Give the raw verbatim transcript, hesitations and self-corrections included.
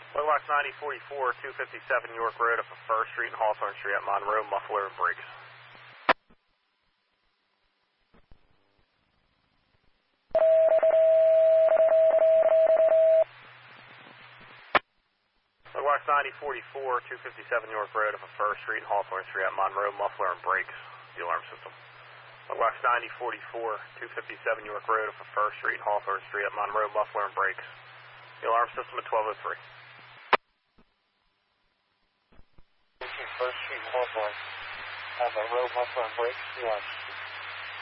Logox ninety forty-four, two fifty-seven York Road up of First Street and Hawthorne Street at Monroe, muffler and brakes. Logox ninety forty-four, two fifty-seven York Road up of First Street and Hawthorne Street at Monroe, muffler and brakes. The alarm system. Logox ninety forty-four, two fifty-seven York Road up of First Street and Hawthorne Street at Monroe, muffler and brakes. The alarm system at twelve oh three. First Street, Hawthorne. Have a row muffler and brakes. The alarm.